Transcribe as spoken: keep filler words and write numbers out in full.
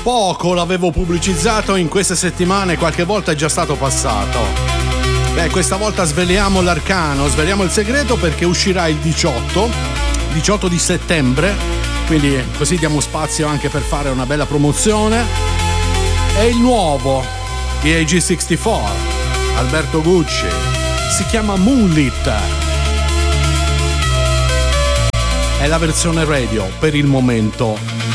poco l'avevo pubblicizzato in queste settimane, qualche volta è già stato passato. Beh, questa volta sveliamo l'arcano, sveliamo il segreto, perché uscirà il diciotto di settembre, quindi così diamo spazio anche per fare una bella promozione. È il nuovo di A G sessantaquattro, Alberto Gucci, si chiama Moonlit. È la versione radio per il momento.